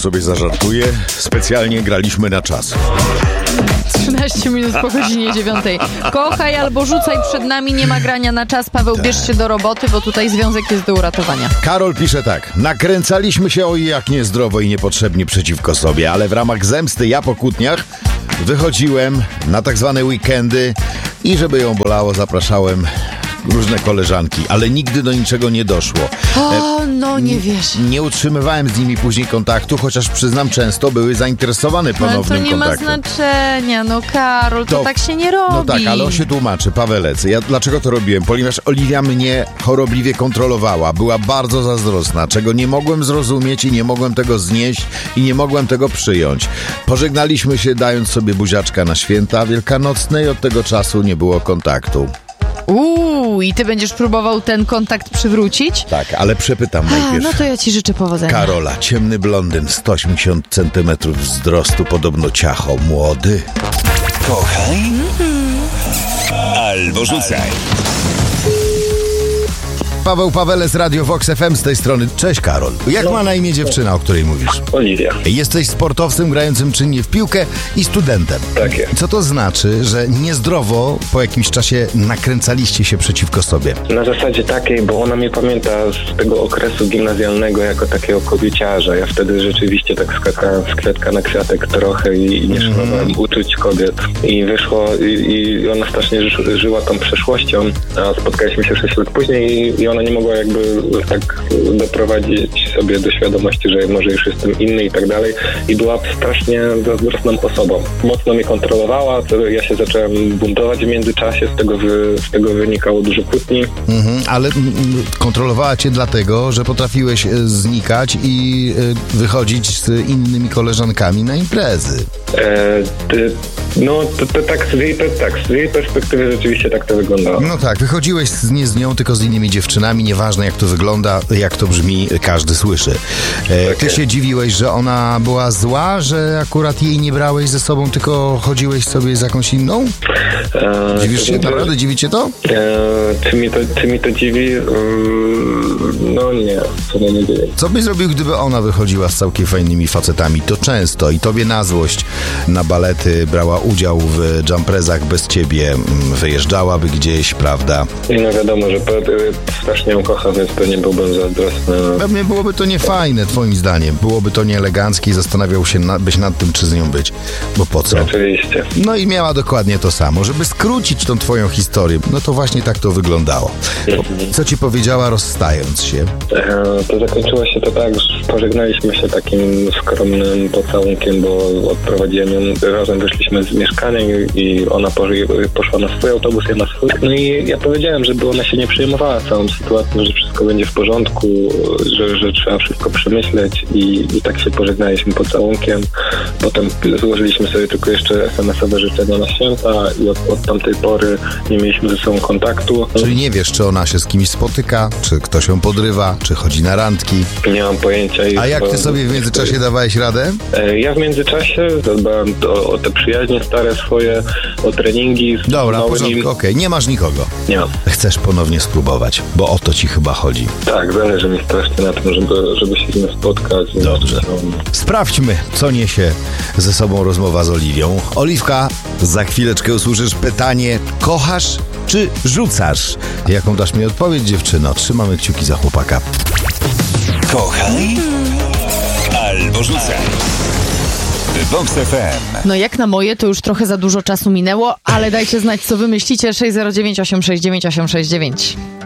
sobie zażartuję. Specjalnie graliśmy na czas. 13 minut po godzinie 9. Kochaj albo rzucaj, przed nami nie ma grania na czas. Paweł, bierz się do roboty, bo tutaj związek jest do uratowania. Karol pisze tak. Nakręcaliśmy się oj jak niezdrowo i niepotrzebnie przeciwko sobie, ale w ramach zemsty ja po kłótniach wychodziłem na tak zwane weekendy i żeby ją bolało, zapraszałem różne koleżanki, ale nigdy do niczego nie doszło. O, no nie wiesz. Nie utrzymywałem z nimi później kontaktu, chociaż przyznam, często były zainteresowane ponownym kontaktem. Ale to nie kontaktem. ma znaczenia, no Karol, to tak się nie robi. No tak, ale on się tłumaczy, Pawelec. Ja dlaczego to robiłem? Ponieważ Oliwia mnie chorobliwie kontrolowała. Była bardzo zazdrosna, czego nie mogłem zrozumieć i nie mogłem tego znieść i nie mogłem tego przyjąć. Pożegnaliśmy się, dając sobie buziaczka na święta wielkanocne i od tego czasu nie było kontaktu. I ty będziesz próbował ten kontakt przywrócić? Tak, ale przepytam najpierw. No to ja ci życzę powodzenia. Karola, ciemny blondyn, 180 cm wzrostu, podobno ciacho, młody. Kochaj albo rzucaj. Paweł Pawelec, Radio Vox FM z tej strony. Cześć Karol. Jak ma na imię dziewczyna, o której mówisz? Oliwia. Jesteś sportowcem grającym czynnie w piłkę i studentem. Tak jest. Co to znaczy, że niezdrowo po jakimś czasie nakręcaliście się przeciwko sobie? Na zasadzie takiej, bo ona mnie pamięta z tego okresu gimnazjalnego jako takiego kobieciarza. Ja wtedy rzeczywiście tak skakałem z kwiatka na kwiatek trochę i nie szanowałem uczuć kobiet. I wyszło, i ona strasznie żyła tą przeszłością, a spotkaliśmy się 6 lat później i ona nie mogła jakby tak doprowadzić sobie do świadomości, że może już jestem inny i tak dalej. I była strasznie zazdrosną osobą. Mocno mnie kontrolowała, ja się zacząłem buntować w międzyczasie, z tego wynikało dużo kłótni. Ale kontrolowała cię dlatego, że potrafiłeś znikać i wychodzić z innymi koleżankami na imprezy. No, to tak z jej perspektywy rzeczywiście tak to wyglądało. No tak, wychodziłeś nie z nią, tylko z innymi dziewczynami, nieważne jak to wygląda, jak to brzmi, każdy słyszy. Ty się dziwiłeś, że ona była zła, że akurat jej nie brałeś ze sobą, tylko chodziłeś sobie z jakąś inną? Dziwisz się? Naprawdę dziwi cię to? Czy mi to dziwi? No nie, co mnie nie dzieje. Co byś zrobił, gdyby ona wychodziła z całkiem fajnymi facetami? To często i tobie na złość na balety brała udział w jumprezach bez ciebie, wyjeżdżałaby gdzieś, prawda? No wiadomo, że strasznie ją kocham, więc to nie byłbym zazdrosny. Pewnie byłoby to niefajne, twoim zdaniem. Byłoby to nieeleganckie i zastanawiał się byś nad tym, czy z nią być. Bo po co? Oczywiście. No i miała dokładnie to samo. Żeby skrócić tą twoją historię, no to właśnie tak to wyglądało. Co ci powiedziała, rozstając się? To zakończyło się to tak, że pożegnaliśmy się takim skromnym pocałunkiem, bo odprowadziłem ją, razem wyszliśmy z mieszkania i ona poszła na swój autobus, ja na swój. No i ja powiedziałem, żeby ona się nie przejmowała całą sytuacją, że wszystko będzie w porządku, że trzeba wszystko przemyśleć i tak się pożegnaliśmy pocałunkiem. Potem złożyliśmy sobie tylko jeszcze SMS-owe życzenia na święta i od tamtej pory nie mieliśmy ze sobą kontaktu. Czyli nie wiesz, czy ona się z kimś spotyka, czy ktoś ją podrywa, czy chodzi na randki? Nie mam pojęcia. A jak ty sobie w międzyczasie dawałeś radę? Ja w międzyczasie zadbałem o te przyjaźnie stare swoje, o treningi. Dobra, w porządku, okej. Nie masz nikogo. Nie mam. Chcesz ponownie spróbować, bo o to ci chyba chodzi. Tak, zależy mi strasznie na tym, żeby się z nią spotkać. Dobrze. Sprawdźmy, co niesie ze sobą rozmowa z Oliwią. Oliwka, za chwileczkę usłyszysz pytanie: kochasz czy rzucasz? Jaką dasz mi odpowiedź, dziewczyno? Trzymamy kciuki za chłopaka. Kochaj albo rzucaj. Vox FM. No jak na moje, to już trochę za dużo czasu minęło, ale dajcie znać, co wy myślicie. 609 869 869.